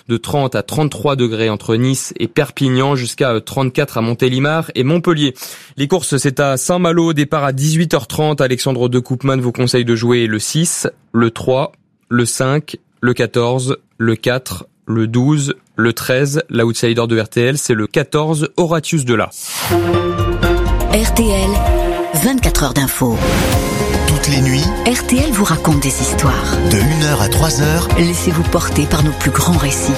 de 30 à 33 degrés entre Nice et Perpignan, jusqu'à 34 à Montélimar et Montpellier. Les courses, c'est à Saint-Malo, départ à 18h30. Alexandre de Koopman vous conseille de jouer le 6, le 3, le 5, le 14, le 4, le 12, le 13. L'outsider de RTL, c'est le 14, Horatius Dela. RTL, 24 heures d'info. Toutes les nuits, RTL vous raconte des histoires. de 1h à 3h, Laissez-vous porter par nos plus grands récits.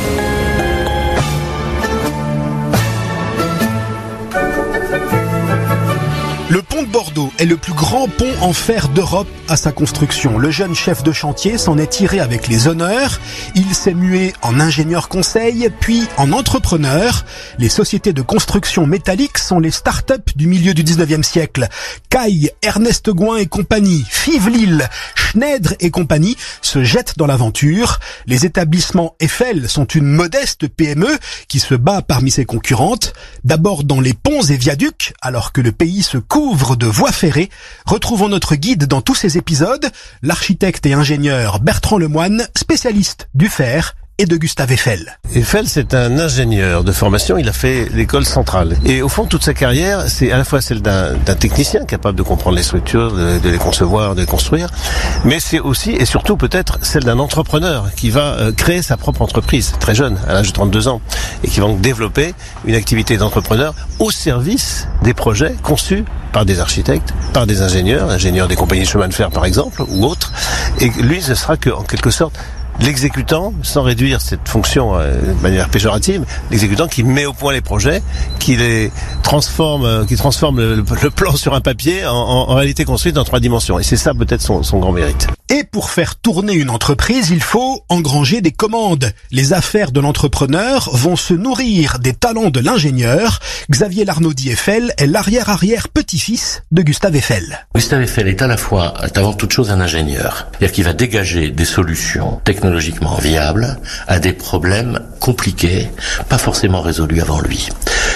Le pont de Bordeaux est le plus grand pont en fer d'Europe à sa construction. Le jeune chef de chantier s'en est tiré avec les honneurs. Il s'est mué en ingénieur conseil, puis en entrepreneur. Les sociétés de construction métallique sont les start-up du milieu du 19e siècle. Caille, Ernest Gouin et compagnie, Fives-Lille, Schneider et compagnie se jettent dans l'aventure. Les établissements Eiffel sont une modeste PME qui se bat parmi ses concurrentes. D'abord dans les ponts et viaducs, alors que le pays se couvre de voies ferrées. Retrouvons notre guide dans tous ces épisodes, l'architecte et ingénieur Bertrand Lemoine, spécialiste du fer et de Gustave Eiffel. Eiffel, c'est un ingénieur de formation, il a fait l'école centrale. Et au fond, toute sa carrière, c'est à la fois celle d'un technicien capable de comprendre les structures, de les concevoir, de les construire, mais c'est aussi et surtout peut-être celle d'un entrepreneur qui va créer sa propre entreprise, très jeune, à l'âge de 32 ans, et qui va donc développer une activité d'entrepreneur au service des projets conçus par des architectes, par des ingénieurs des compagnies de chemin de fer par exemple, ou autres. Et lui, ce sera que, en quelque sorte, l'exécutant, sans réduire cette fonction de manière péjorative, l'exécutant qui met au point les projets, qui les transforme, qui transforme le plan sur un papier en réalité construite en 3 dimensions. Et c'est ça peut-être son grand mérite. Et pour faire tourner une entreprise, il faut engranger des commandes. Les affaires de l'entrepreneur vont se nourrir des talents de l'ingénieur. Xavier Larnaudy Eiffel est l'arrière-petit-fils de Gustave Eiffel. Gustave Eiffel est à la fois, avant toute chose, un ingénieur. C'est-à-dire qu'il va dégager des solutions technologiquement viables à des problèmes compliqués, pas forcément résolus avant lui.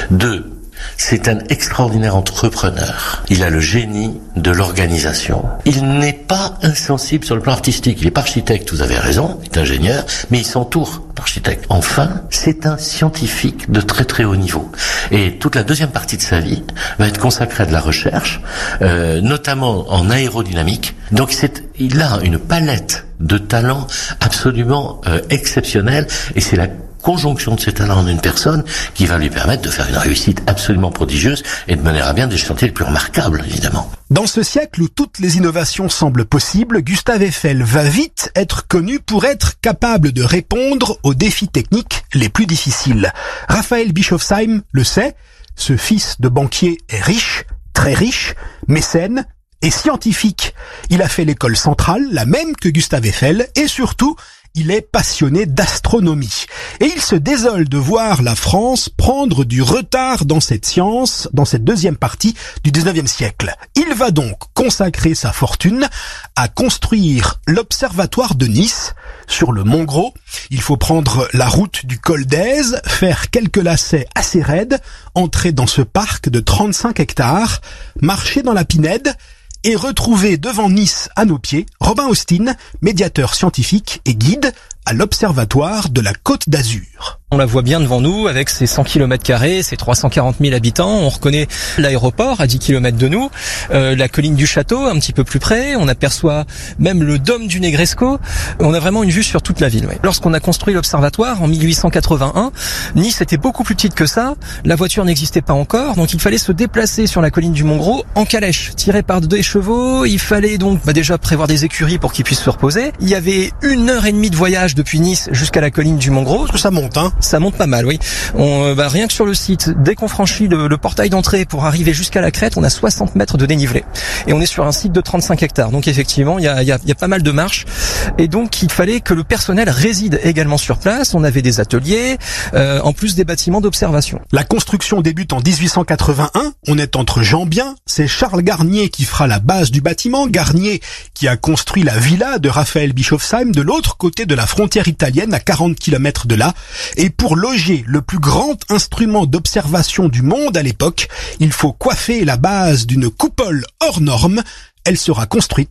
2. C'est un extraordinaire entrepreneur. Il a le génie de l'organisation. Il n'est pas insensible sur le plan artistique. Il n'est pas architecte, vous avez raison, il est ingénieur, mais il s'entoure d'architectes. Enfin, c'est un scientifique de très très haut niveau. Et toute la deuxième partie de sa vie va être consacrée à de la recherche, notamment en aérodynamique. Donc il a une palette de talents absolument exceptionnelle, et c'est la conjonction de ces talents en une personne qui va lui permettre de faire une réussite absolument prodigieuse et de mener à bien des chantiers les plus remarquables, évidemment. Dans ce siècle où toutes les innovations semblent possibles, Gustave Eiffel va vite être connu pour être capable de répondre aux défis techniques les plus difficiles. Raphaël Bischofsheim le sait, ce fils de banquier est riche, très riche, mécène et scientifique. Il a fait l'école centrale, la même que Gustave Eiffel, et surtout, il est passionné d'astronomie. Et il se désole de voir la France prendre du retard dans cette science, dans cette deuxième partie du 19e siècle. Il va donc consacrer sa fortune à construire l'observatoire de Nice, sur le Mont Gros. Il faut prendre la route du col d'Aise, faire quelques lacets assez raides, entrer dans ce parc de 35 hectares, marcher dans la Pinède, et retrouver devant Nice à nos pieds Robin Austin, médiateur scientifique et guide à l'Observatoire de la Côte d'Azur. On la voit bien devant nous avec ses 100 km², ses 340 000 habitants. On reconnaît l'aéroport à 10 km de nous, la colline du château un petit peu plus près. On aperçoit même le dôme du Negresco. On a vraiment une vue sur toute la ville. Ouais. Lorsqu'on a construit l'observatoire en 1881, Nice était beaucoup plus petite que ça. La voiture n'existait pas encore, donc il fallait se déplacer sur la colline du Mont Gros en calèche, tiré par 2 chevaux. Il fallait donc déjà prévoir des écuries pour qu'ils puissent se reposer. Il y avait 1h30 de voyage depuis Nice jusqu'à la colline du Mont Gros. Parce que ça monte, hein. Ça monte pas mal, oui. Rien que sur le site, dès qu'on franchit le portail d'entrée pour arriver jusqu'à la crête, on a 60 mètres de dénivelé. Et on est sur un site de 35 hectares. Donc effectivement, il y a pas mal de marches. Et donc, il fallait que le personnel réside également sur place. On avait des ateliers, en plus des bâtiments d'observation. La construction débute en 1881. On est entre gens bien. C'est Charles Garnier qui fera la base du bâtiment. Garnier qui a construit la villa de Raphaël Bischofsheim de l'autre côté de la frontière italienne, à 40 km de là. Et pour loger le plus grand instrument d'observation du monde à l'époque, il faut coiffer la base d'une coupole hors norme. Elle sera construite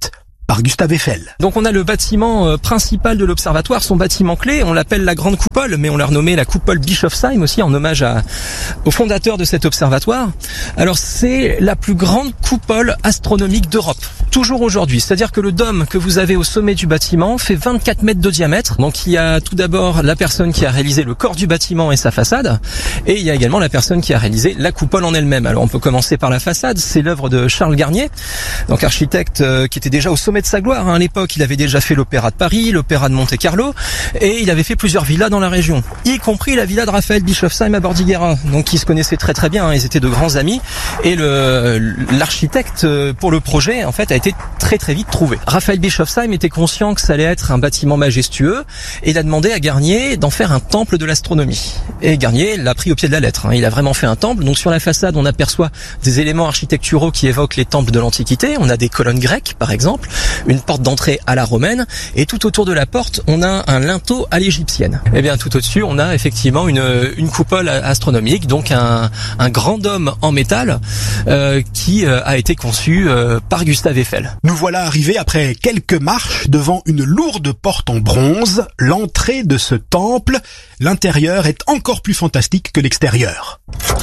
par Gustave Eiffel. Donc on a le bâtiment principal de l'observatoire, son bâtiment clé, on l'appelle la Grande Coupole, mais on l'a renommé la Coupole Bischofsheim aussi en hommage au fondateur de cet observatoire. Alors c'est la plus grande coupole astronomique d'Europe, toujours aujourd'hui. C'est-à-dire que le dôme que vous avez au sommet du bâtiment fait 24 mètres de diamètre. Donc il y a tout d'abord la personne qui a réalisé le corps du bâtiment et sa façade, et il y a également la personne qui a réalisé la coupole en elle-même. Alors on peut commencer par la façade, c'est l'œuvre de Charles Garnier, donc architecte qui était déjà au sommet de sa gloire. À l'époque, il avait déjà fait l'Opéra de Paris, l'Opéra de Monte-Carlo, et il avait fait plusieurs villas dans la région, y compris la villa de Raphaël Bischofsheim à Bordighera. Donc ils se connaissaient très très bien, ils étaient de grands amis, et l'architecte pour le projet en fait a été très très vite trouvé. Raphaël Bischofsheim était conscient que ça allait être un bâtiment majestueux, et il a demandé à Garnier d'en faire un temple de l'astronomie. Et Garnier l'a pris au pied de la lettre. Il a vraiment fait un temple. Donc sur la façade, on aperçoit des éléments architecturaux qui évoquent les temples de l'Antiquité. On a des colonnes grecques, par exemple, une porte d'entrée à la romaine, et tout autour de la porte, on a un linteau à l'égyptienne. Et bien tout au-dessus, on a effectivement une coupole astronomique, donc un grand dôme en métal qui a été conçu par Gustave Eiffel. Nous voilà arrivés après quelques marches devant une lourde porte en bronze, l'entrée de ce temple. L'intérieur est encore plus fantastique que l'extérieur.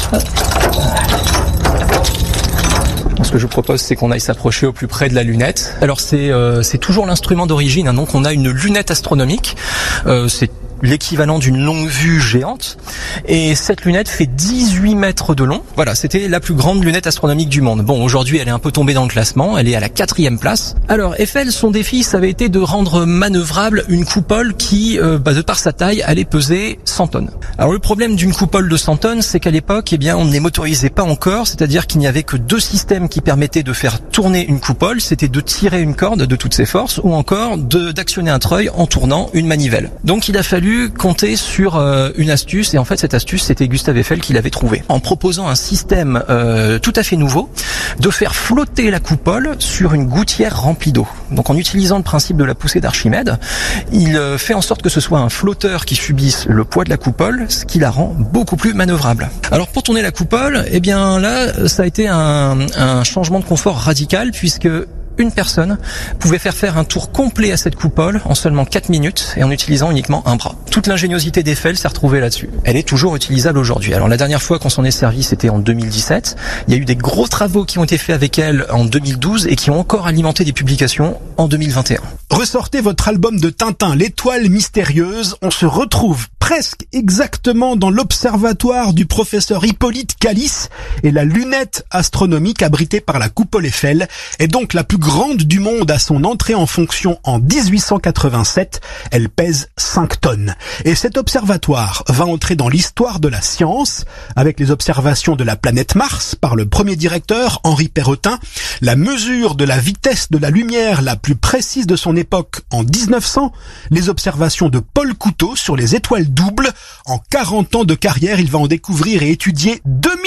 Ce que je vous propose, c'est qu'on aille s'approcher au plus près de la lunette. Alors c'est toujours l'instrument d'origine, donc on a une lunette astronomique. C'est l'équivalent d'une longue vue géante, et cette lunette fait 18 mètres de long. Voilà, c'était la plus grande lunette astronomique du monde. Bon, aujourd'hui elle est un peu tombée dans le classement, elle est à la 4e place. Alors Eiffel, son défi, ça avait été de rendre manœuvrable une coupole qui, de par sa taille, allait peser 100 tonnes. Alors le problème d'une coupole de 100 tonnes, c'est qu'à l'époque, on ne les motorisait pas encore, c'est-à-dire qu'il n'y avait que 2 systèmes qui permettaient de faire tourner une coupole, c'était de tirer une corde de toutes ses forces, ou encore d'actionner un treuil en tournant une manivelle. Donc il a fallu compter sur une astuce, et en fait cette astuce c'était Gustave Eiffel qui l'avait trouvée, en proposant un système tout à fait nouveau de faire flotter la coupole sur une gouttière remplie d'eau. Donc en utilisant le principe de la poussée d'Archimède, il fait en sorte que ce soit un flotteur qui subisse le poids de la coupole, ce qui la rend beaucoup plus manœuvrable. Alors pour tourner la coupole, là ça a été un changement de confort radical, puisque une personne pouvait faire un tour complet à cette coupole en seulement 4 minutes et en utilisant uniquement un bras. Toute l'ingéniosité d'Eiffel s'est retrouvée là-dessus. Elle est toujours utilisable aujourd'hui. Alors la dernière fois qu'on s'en est servi, c'était en 2017. Il y a eu des gros travaux qui ont été faits avec elle en 2012 et qui ont encore alimenté des publications en 2021. Ressortez votre album de Tintin, L'étoile mystérieuse. On se retrouve presque exactement dans l'observatoire du professeur Hippolyte Calice, et la lunette astronomique abritée par la coupole Eiffel est donc la plus grande du monde à son entrée en fonction en 1887. Elle pèse 5 tonnes. Et cet observatoire va entrer dans l'histoire de la science avec les observations de la planète Mars par le premier directeur, Henri Perrotin, la mesure de la vitesse de la lumière la plus précise de son époque en 1900, les observations de Paul Couteau sur les étoiles doubles. En 40 ans de carrière, il va en découvrir et étudier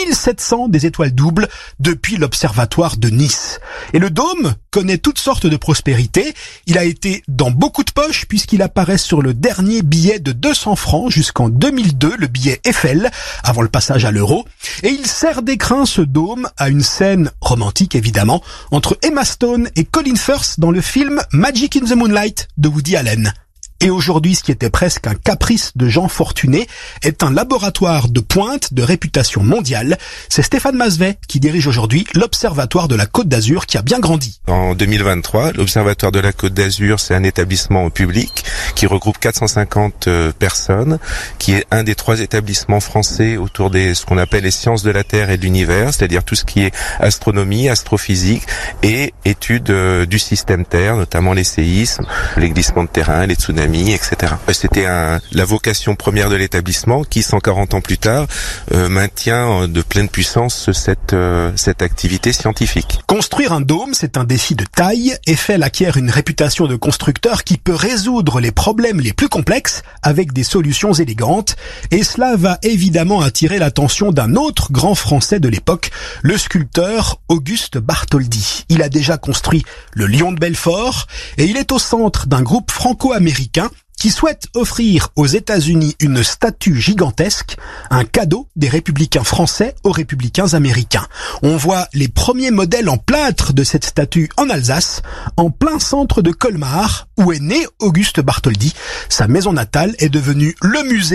2700 des étoiles doubles depuis l'observatoire de Nice. Et le dôme connaît toutes sortes de prospérités. Il a été dans beaucoup de poches puisqu'il apparaît sur le dernier billet de 200 francs jusqu'en 2002, le billet Eiffel, avant le passage à l'euro. Et il sert d'écrin, ce dôme, à une scène romantique évidemment, entre Emma Stone et Colin Firth dans le film Magic in the Moonlight de Woody Allen. Et aujourd'hui, ce qui était presque un caprice de gens fortunés est un laboratoire de pointe de réputation mondiale. C'est Stéphane Masvet qui dirige aujourd'hui l'Observatoire de la Côte d'Azur, qui a bien grandi. En 2023, l'Observatoire de la Côte d'Azur, c'est un établissement public qui regroupe 450 personnes, qui est un des 3 établissements français autour des ce qu'on appelle les sciences de la Terre et de l'univers, c'est-à-dire tout ce qui est astronomie, astrophysique et études du système Terre, notamment les séismes, les glissements de terrain, les tsunamis, etc. C'était la vocation première de l'établissement qui, 140 ans plus tard, maintient de pleine puissance cette activité scientifique. Construire un dôme, c'est un défi de taille. Eiffel acquiert une réputation de constructeur qui peut résoudre les problèmes les plus complexes avec des solutions élégantes. Et cela va évidemment attirer l'attention d'un autre grand Français de l'époque, le sculpteur Auguste Bartholdi. Il a déjà construit le Lion de Belfort et il est au centre d'un groupe franco-américain qui souhaite offrir aux États-Unis une statue gigantesque, un cadeau des républicains français aux républicains américains. On voit les premiers modèles en plâtre de cette statue en Alsace, en plein centre de Colmar, où est né Auguste Bartholdi. Sa maison natale est devenue le musée